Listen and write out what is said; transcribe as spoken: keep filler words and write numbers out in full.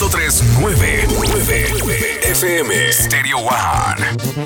ciento tres punto nueve F M Stereo One.